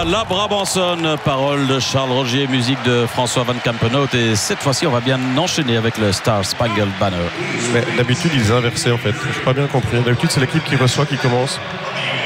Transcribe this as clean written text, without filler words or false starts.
La Brabançonne, parole de Charles Rogier, musique de François Van Campenhout. Et cette fois-ci, on va bien enchaîner avec le Star Spangled Banner. Mais d'habitude, ils inversaient en fait. Je n'ai pas bien compris. D'habitude, c'est l'équipe qui reçoit qui commence.